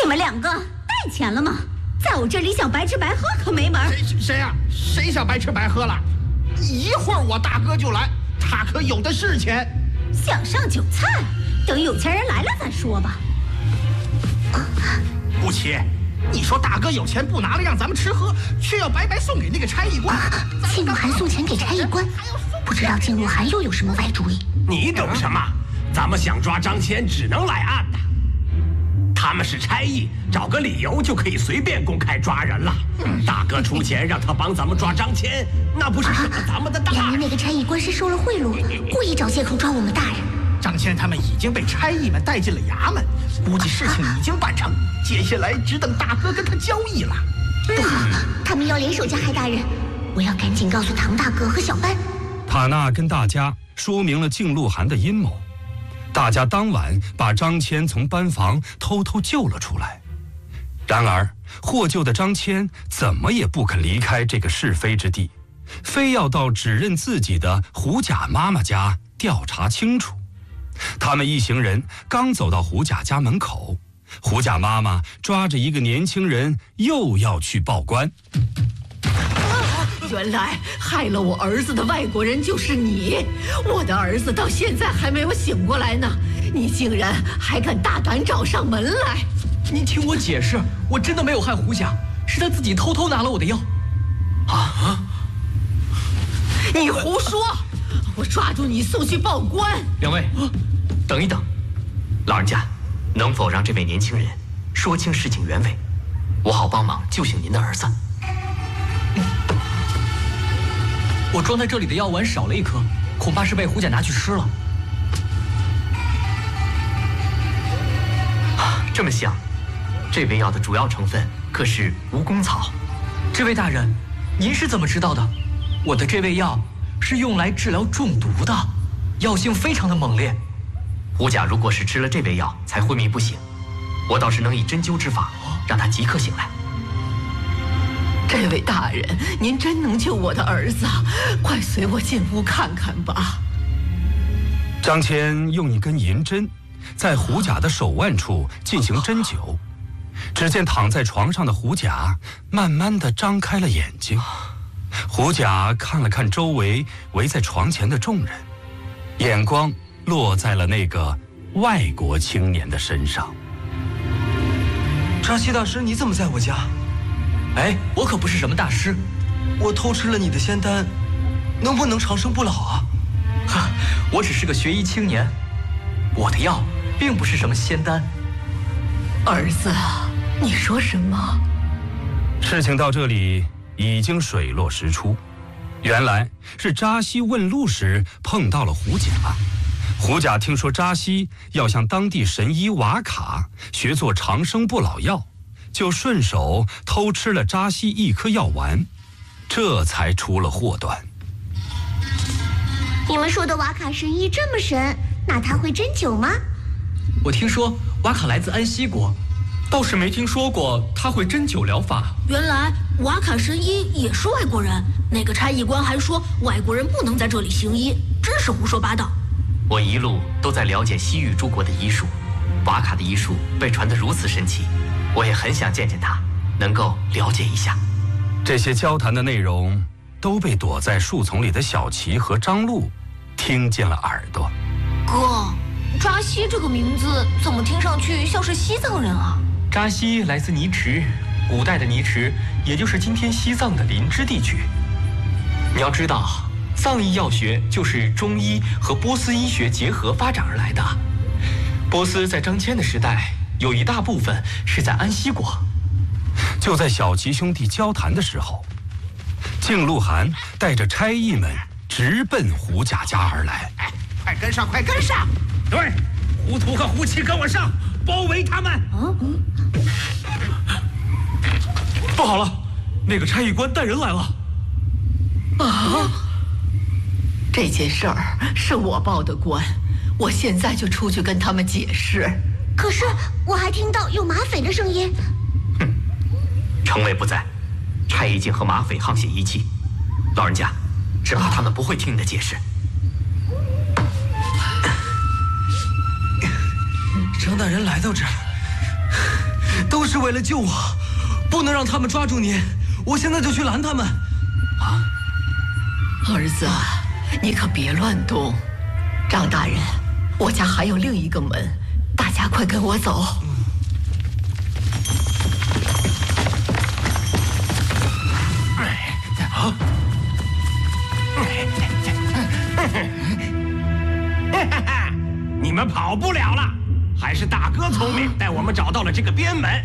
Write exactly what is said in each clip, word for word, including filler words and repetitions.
你们两个带钱了吗？在我这里想白吃白喝可没门。 谁谁呀？谁想白吃白喝了？一会儿我大哥就来，他可有的是钱。 想上酒菜，等有钱人来了再说吧。 吴奇，你说大哥有钱不拿来让咱们吃喝，却要白白送给那个差役官。 庆禄寒送钱给差役官，不知道庆禄寒又有什么歪主意？ 你懂什么？咱们想抓张骞，只能来暗的。他们是差役，找个理由就可以随便公开抓人了。大哥出钱让他帮咱们抓张骞，那不是省了咱们的大人？ 原来那个差役官是受了贿赂，故意找借口抓我们大人。 张骞他们已经被差役们带进了衙门，估计事情已经办成，接下来只等大哥跟他交易了。 不好，他们要联手加害大人，我要赶紧告诉唐大哥和小班。 塔纳跟大家说明了靖路寒的阴谋。大家当晚把张骞从班房偷偷救了出来，然而获救的张骞怎么也不肯离开这个是非之地，非要到指认自己的胡贾妈妈家调查清楚。他们一行人刚走到胡贾家门口，胡贾妈妈抓着一个年轻人又要去报官。 原来害了我儿子的外国人就是你，我的儿子到现在还没有醒过来呢，你竟然还敢大胆找上门来！ 你听我解释，我真的没有害胡贾，是他自己偷偷拿了我的药。 啊！你胡说！我抓住你送去报官！ 两位，等一等，老人家，能否让这位年轻人说清事情原委，我好帮忙救醒您的儿子？ 我装在这里的药丸少了一颗，恐怕是被胡贾拿去吃了。 啊，这么想，这味药的主要成分可是蜈蚣草。 这位大人，您是怎么知道的？我的这味药是用来治疗中毒的，药性非常的猛烈。 胡贾如果是吃了这味药才昏迷不醒，我倒是能以针灸之法让他即刻醒来。 这位大人，您真能救我的儿子，快随我进屋看看吧。 张骞用一根银针在胡贾的手腕处进行针灸，只见躺在床上的胡贾慢慢地张开了眼睛。胡贾看了看周围围在床前的众人，眼光落在了那个外国青年的身上。 扎西大师，你怎么在我家？ 哎，我可不是什么大师， 我偷吃了你的仙丹，能不能长生不老啊？ 哈，我只是个学医青年，我的药并不是什么仙丹。 儿子，你说什么？ 事情到这里已经水落石出，原来是扎西问路时碰到了胡贾。胡贾听说扎西要向当地神医瓦卡学做长生不老药，就顺手偷吃了扎西一颗药丸，这才出了祸端。 你们说的瓦卡神医这么神，那他会针灸吗？ 我听说瓦卡来自安息国， 倒是没听说过他会针灸疗法。 原来瓦卡神医也是外国人，那个差役官还说外国人不能在这里行医，真是胡说八道。 我一路都在了解西域诸国的医术，瓦卡的医术被传得如此神奇，我也很想见见他，能够了解一下。 这些交谈的内容都被躲在树丛里的小琪和张璐听进了耳朵。 哥，扎西这个名字怎么听上去像是西藏人啊？ 扎西来自尼池，古代的尼池也就是今天西藏的林芝地区。你要知道，藏医药学就是中医和波斯医学结合发展而来的。波斯在张骞的时代有一大部分是在安息国。 就在小琪兄弟交谈的时候，靖路寒带着差役们直奔胡贾家而来。 哎，快跟上，快跟上！ 对，胡图和胡七跟我上，包围他们。 啊嗯、 不好了，那个差役官带人来了。 啊！这件事儿是我报的官，我现在就出去跟他们解释。 可是我还听到有马匪的声音。 哼，城卫不在，差役竟和马匪沆瀣一气，老人家，只怕他们不会听你的解释。 张大人来到这儿， 都是为了救我，不能让他们抓住您。我现在就去拦他们。啊， 儿子，你可别乱动。张大人，我家还有另一个门，大家快跟我走。 啊！你们跑不了了，还是大哥聪明，带我们找到了这个边门。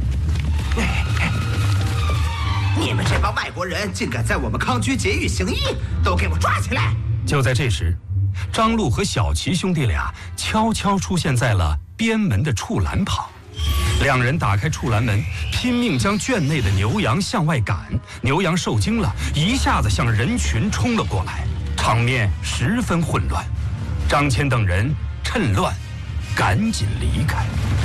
你们这帮外国人竟敢在我们康居劫狱行医，都给我抓起来！ 就在这时，张禄和小齐兄弟俩悄悄出现在了边门的触栏旁。两人打开触栏门，拼命将圈内的牛羊向外赶。牛羊受惊了，一下子向人群冲了过来，场面十分混乱。张骞等人趁乱赶紧离开。